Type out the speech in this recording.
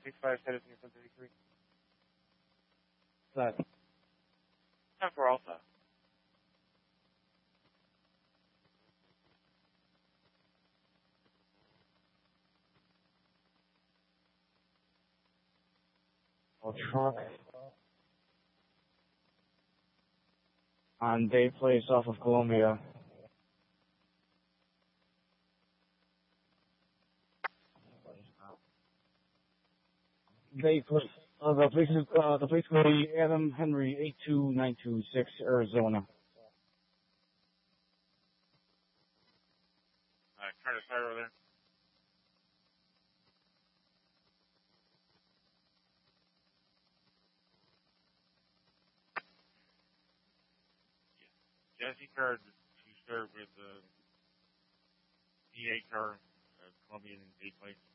265, status in 733. That. Time for Alpha. Truck on Bay Place off of Columbia. Bay Place. The place will be Adam Henry 82926 Arizona. Turn to Cyro there. Jesse car to start with the D8 car, Colombian Bay Place.